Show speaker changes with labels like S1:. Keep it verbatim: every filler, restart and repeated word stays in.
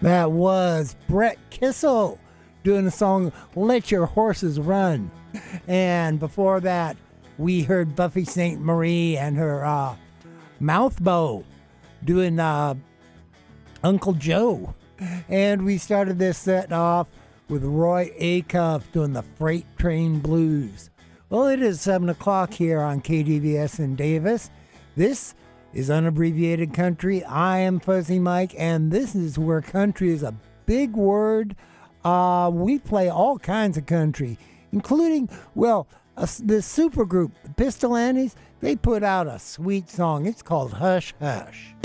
S1: That was Brett Kissel doing the song Let Your Horses Run. And before that, we heard Buffy Sainte Marie and her uh, Mouthbow doing uh, Uncle Joe. And we started this set off with Roy Acuff doing the Freight Train Blues. Well, it is seven o'clock here on K D V S in Davis. This is Unabbreviated Country. I am Fuzzy Mike, and this is where country is a big word. Uh, we play all kinds of country, including, well, a, the supergroup, the Pistol Annies. They put out a sweet song. It's called Hush Hush.